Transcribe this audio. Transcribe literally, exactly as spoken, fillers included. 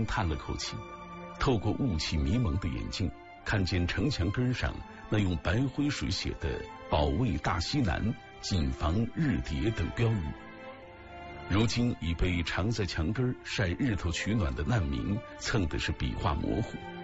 轻叹了口气，透过雾气迷蒙的眼镜，看见城墙根上那用白灰水写的“保卫大西南，谨防日谍”等标语。如今已被藏在墙根晒日头取暖的难民蹭的是笔画模糊，